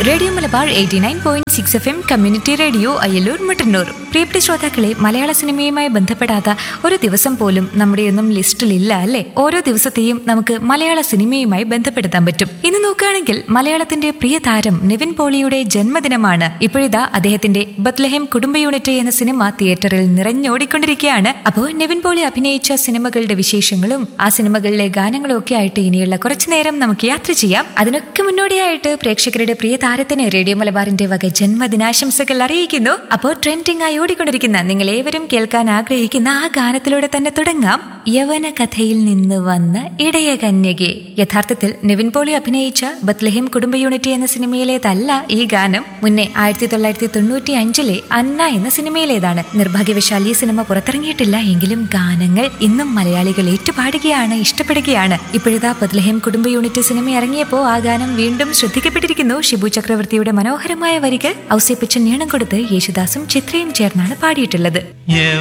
Radio Malabar 89.6 FM community radio Ayyallur Mattannur. പ്രിയപ്പെട്ട ശ്രോതാക്കളെ, മലയാള സിനിമയുമായി ബന്ധപ്പെടാത്ത ഒരു ദിവസം പോലും നമ്മുടെയൊന്നും ലിസ്റ്റിലില്ല അല്ലേ? ഓരോ ദിവസത്തെയും നമുക്ക് മലയാള സിനിമയുമായി ബന്ധപ്പെടുത്താൻ പറ്റും. ഇന്ന് നോക്കുകയാണെങ്കിൽ മലയാളത്തിന്റെ പ്രിയ താരം നിവിൻ പോളിയുടെ ജന്മദിനമാണ്. ഇപ്പോഴിതാ അദ്ദേഹത്തിന്റെ ബത്ലഹേം കുടുംബ യൂണിറ്റ് എന്ന സിനിമ തിയേറ്ററിൽ നിറഞ്ഞോടിക്കൊണ്ടിരിക്കുകയാണ്. അപ്പോൾ നിവിൻ പോളി അഭിനയിച്ച സിനിമകളുടെ വിശേഷങ്ങളും ആ സിനിമകളിലെ ഗാനങ്ങളും ഒക്കെ ആയിട്ട് ഇനിയുള്ള കുറച്ചു നേരം നമുക്ക് യാത്ര ചെയ്യാം. അതിനൊക്കെ മുന്നോടിയായിട്ട് പ്രേക്ഷകരുടെ പ്രിയ താരത്തിന് റേഡിയോ മലബാറിന്റെ വക ജന്മദിനാശംസകൾ അറിയിക്കുന്നു. അപ്പോൾ ട്രെൻഡിംഗ് ആയി ഓടിക്കൊണ്ടിരിക്കുന്ന നിങ്ങൾ ഏവരും കേൾക്കാൻ ആഗ്രഹിക്കുന്ന ആ ഗാനത്തിലൂടെ തന്നെ തുടങ്ങാം. യവന കഥയിൽ നിന്ന് വന്ന ഇടയ കന്യകെ. യഥാർത്ഥത്തിൽ നിവിൻ പോളി അഭിനയിച്ച ബത്ലഹേം കുടുംബ യൂണിറ്റ് എന്ന സിനിമയിലേതല്ല ഈ ഗാനം. മുന്നേ 1995 അന്ന എന്ന സിനിമയിലേതാണ്. നിർഭാഗ്യവശാൽ ഈ സിനിമ പുറത്തിറങ്ങിയിട്ടില്ല. എങ്കിലും ഗാനങ്ങൾ ഇന്നും മലയാളികൾ ഏറ്റുപാടുകയാണ്, ഇഷ്ടപ്പെടുകയാണ്. ഇപ്പോഴിതാ ബത്ലഹേം കുടുംബ യൂണിറ്റ് സിനിമ ഇറങ്ങിയപ്പോൾ ആ ഗാനം വീണ്ടും ശ്രദ്ധിക്കപ്പെട്ടിരിക്കുന്നു. ഷിബു ചക്രവർത്തിയുടെ മനോഹരമായ വരികൾ ഔസേപ്പച്ചൻ ഈണം കൊടുത്ത് യേശുദാസും ചിത്രയും ചേർന്നാണ് പാടിയിട്ടുള്ളത്.